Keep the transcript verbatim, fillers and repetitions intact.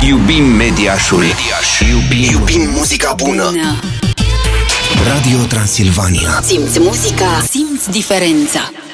Iubim Mediașul. Mediaș. Iubim, Iubim muzica bună. Radio Transilvania. Simți muzica, simți diferența.